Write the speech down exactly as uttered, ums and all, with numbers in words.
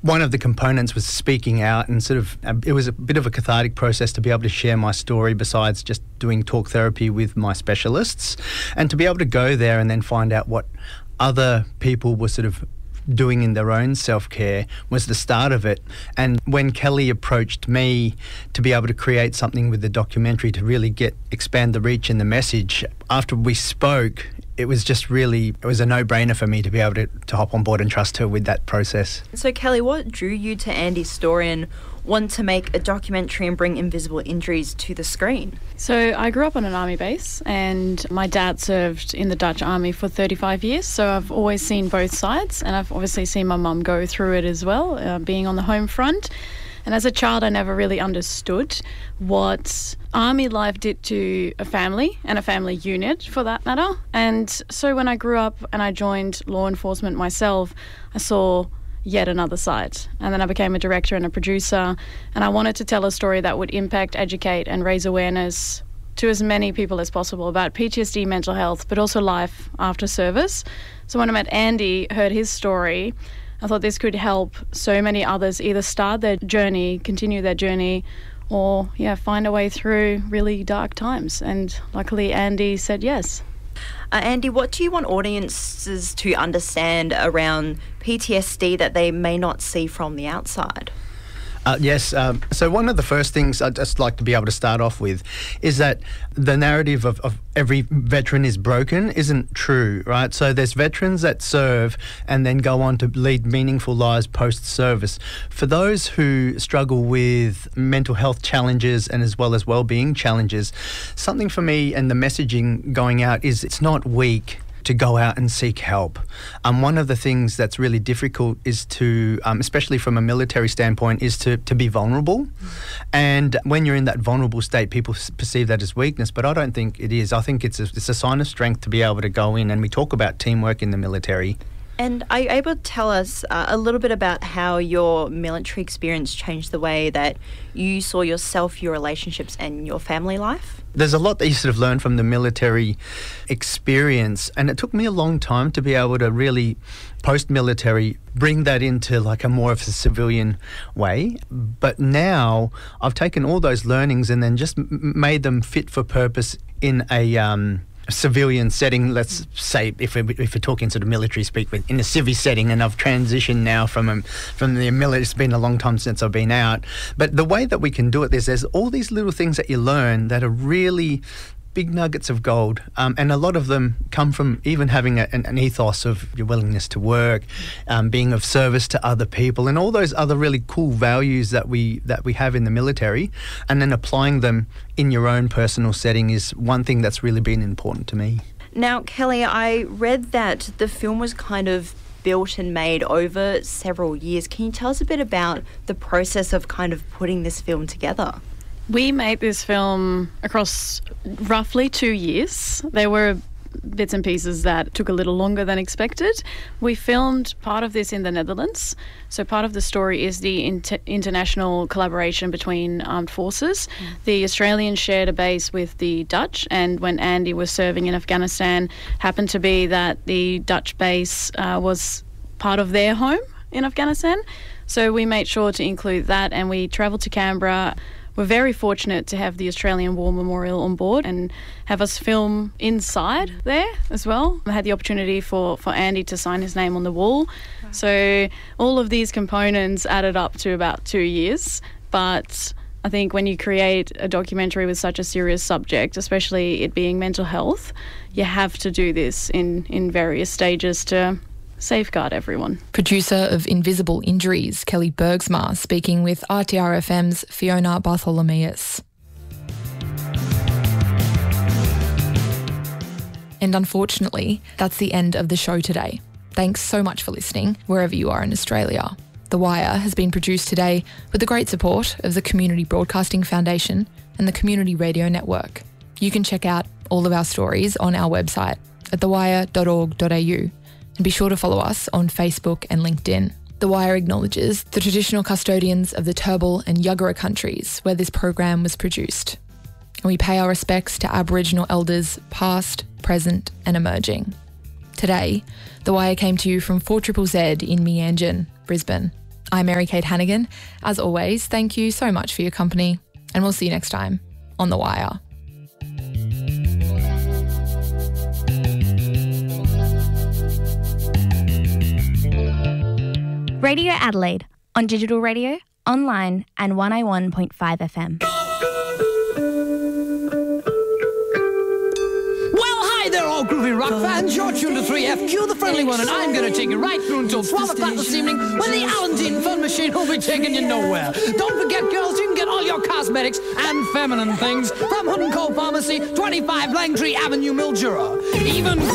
one of the components was speaking out, and sort of uh, it was a bit of a cathartic process to be able to share my story besides just doing talk therapy with my specialists, and to be able to go there and then find out what other people were sort of doing in their own self-care was the start of it. And when Kelly approached me to be able to create something with the documentary to really get expand the reach and the message, after we spoke, it was just really, it was a no-brainer for me to be able to, to hop on board and trust her with that process. So Kelly, what drew you to Andy's story and want to make a documentary and bring invisible injuries to the screen? So I grew up on an army base, and my dad served in the Dutch army for thirty-five years, so I've always seen both sides, and I've obviously seen my mum go through it as well, uh, being on the home front. And as a child, I never really understood what army life did to a family and a family unit, for that matter. And so when I grew up and I joined law enforcement myself, I saw yet another side. And then I became a director and a producer, and I wanted to tell a story that would impact, educate and raise awareness to as many people as possible about P T S D, mental health, but also life after service. So when I met Andy, heard his story, I thought this could help so many others either start their journey, continue their journey, or yeah, find a way through really dark times. And luckily Andy said yes. Uh, Andy, what do you want audiences to understand around P T S D that they may not see from the outside? Uh, yes, um, so one of the first things I'd just like to be able to start off with is that the narrative of, of every veteran is broken isn't true, right? So there's veterans that serve and then go on to lead meaningful lives post-service. For those who struggle with mental health challenges and as well as well-being challenges, something for me and the messaging going out is it's not weak to go out and seek help. Um, one of the things that's really difficult is to, um, especially from a military standpoint, is to, to be vulnerable. Mm. And when you're in that vulnerable state, people perceive that as weakness, but I don't think it is. I think it's a, it's a sign of strength to be able to go in, and we talk about teamwork in the military. And are you able to tell us uh, a little bit about how your military experience changed the way that you saw yourself, your relationships and your family life? There's a lot that you sort of learn from the military experience, and it took me a long time to be able to really, post-military, bring that into like a more of a civilian way. But now I've taken all those learnings and then just m- made them fit for purpose in a um, civilian setting. Let's say if we're, if we're talking sort of military speak, but in a civvy setting, and I've transitioned now from um, from the military. It's been a long time since I've been out, but the way that we can do it, there's there's all these little things that you learn that are really big nuggets of gold, um, and a lot of them come from even having a, an, an ethos of your willingness to work, um, being of service to other people, and all those other really cool values that we that we have in the military, and then applying them in your own personal setting is one thing that's really been important to me. Now, Kelly, I read that the film was kind of built and made over several years. Can you tell us a bit about the process of kind of putting this film together? We made this film across roughly two years. There were bits and pieces that took a little longer than expected. We filmed part of this in the Netherlands. So part of the story is the inter- international collaboration between armed forces. Mm. The Australians shared a base with the Dutch, and when Andy was serving in Afghanistan, happened to be that the Dutch base uh, was part of their home in Afghanistan. So we made sure to include that, and we travelled to Canberra. We're very fortunate to have the Australian War Memorial on board and have us film inside there as well. I had the opportunity for, for Andy to sign his name on the wall. Wow. So all of these components added up to about two years. But I think when you create a documentary with such a serious subject, especially it being mental health, you have to do this in, in various stages to safeguard everyone. Producer of Invisible Injuries, Kelly Bergsma, speaking with R T R F M's Fiona Bartholomeus. And unfortunately, that's the end of the show today. Thanks so much for listening, wherever you are in Australia. The Wire has been produced today with the great support of the Community Broadcasting Foundation and the Community Radio Network. You can check out all of our stories on our website at the wire dot org dot a u. And be sure to follow us on Facebook and LinkedIn. The Wire acknowledges the traditional custodians of the Turrbal and Yuggera countries where this program was produced. And we pay our respects to Aboriginal elders past, present and emerging. Today, The Wire came to you from four Z Z Z in Meanjin, Brisbane. I'm Mary-Kate Hannigan. As always, thank you so much for your company, and we'll see you next time on The Wire. Radio Adelaide, on digital radio, online and one oh one point five F M. They're all groovy rock fans. You're tuned to three F Q, the friendly one, and I'm going to take you right through until twelve o'clock this evening when the Allentine Fun Machine will be taking you nowhere. Don't forget, girls, you can get all your cosmetics and feminine things from Hood and Co Pharmacy, twenty-five Langtree Avenue, Mildura. Even